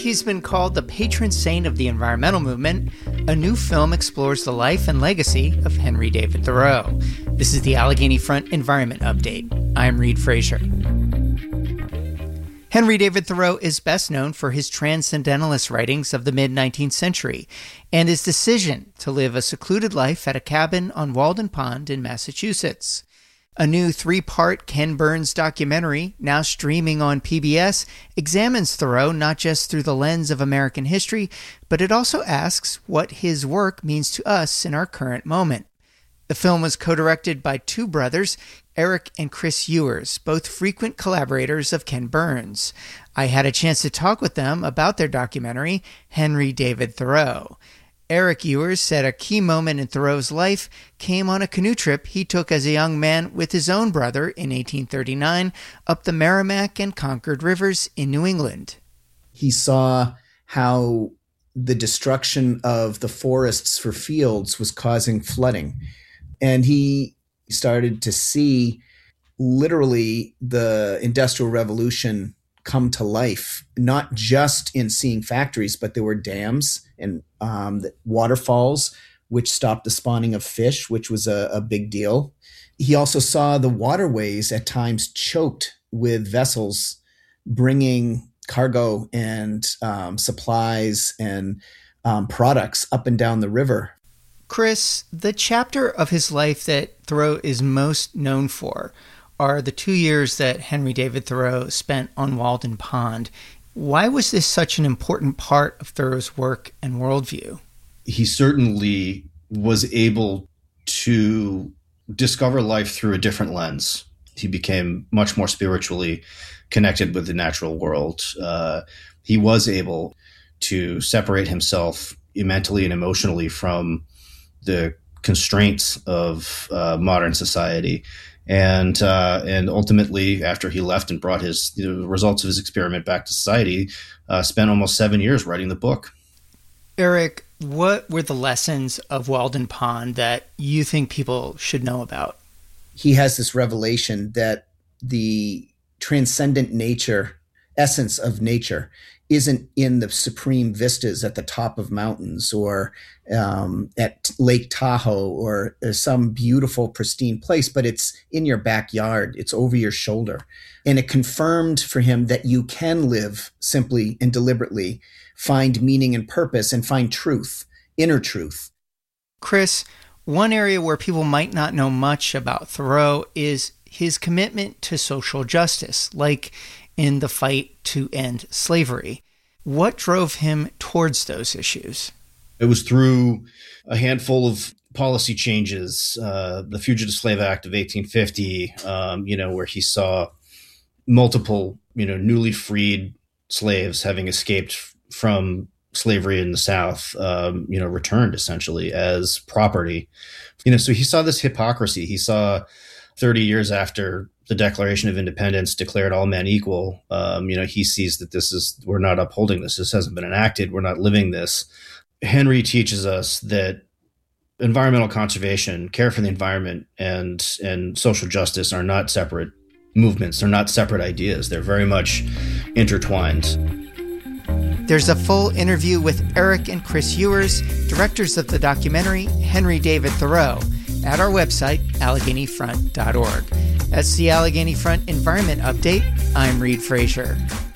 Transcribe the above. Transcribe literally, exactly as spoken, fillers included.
He's been called the patron saint of the environmental movement. A new film explores the life and legacy of Henry David Thoreau. This is the Allegheny Front Environment Update. I'm Reed Frazier. Henry David Thoreau is best known for his transcendentalist writings of the mid-nineteenth century and his decision to live a secluded life at a cabin on Walden Pond in Massachusetts. A new three-part Ken Burns documentary, now streaming on P B S, examines Thoreau not just through the lens of American history, but it also asks what his work means to us in our current moment. The film was co-directed by two brothers, Eric and Chris Ewers, both frequent collaborators of Ken Burns. I had a chance to talk with them about their documentary, Henry David Thoreau. Eric Ewers said a key moment in Thoreau's life came on a canoe trip he took as a young man with his own brother in eighteen thirty-nine up the Merrimack and Concord rivers in New England. He saw how the destruction of the forests for fields was causing flooding. And he started to see literally the Industrial Revolution come to life, not just in seeing factories, but there were dams and um, waterfalls, which stopped the spawning of fish, which was a, a big deal. He also saw the waterways at times choked with vessels bringing cargo and um, supplies and um, products up and down the river. Chris, the chapter of his life that Thoreau is most known for are the two years that Henry David Thoreau spent on Walden Pond. Why was this such an important part of Thoreau's work and worldview? He certainly was able to discover life through a different lens. He became much more spiritually connected with the natural world. Uh, he was able to separate himself mentally and emotionally from the constraints of uh, modern society. And uh, and ultimately, after he left and brought his the results of his experiment back to society, uh, spent almost seven years writing the book. Eric, what were the lessons of Walden Pond that you think people should know about? He has this revelation that the transcendent nature, essence of nature, isn't in the supreme vistas at the top of mountains or um, at Lake Tahoe or some beautiful, pristine place, but it's in your backyard. It's over your shoulder. And it confirmed for him that you can live simply and deliberately, find meaning and purpose, and find truth, inner truth. Chris, one area where people might not know much about Thoreau is his commitment to social justice, like in the fight to end slavery. What drove him towards those issues? It was through a handful of policy changes, uh, the Fugitive Slave Act of eighteen fifty, um, you know, where he saw multiple, you know, newly freed slaves having escaped from slavery in the South, um, you know, returned essentially as property. You know, so he saw this hypocrisy. He saw thirty years after the Declaration of Independence declared all men equal, um, you know, he sees that this is, we're not upholding this. This hasn't been enacted. We're not living this. Henry teaches us that environmental conservation, care for the environment, and and social justice are not separate movements. They're not separate ideas. They're very much intertwined. There's a full interview with Eric and Chris Ewers, directors of the documentary Henry David Thoreau, at our website, allegheny front dot org. That's the Allegheny Front Environment Update. I'm Reed Frazier.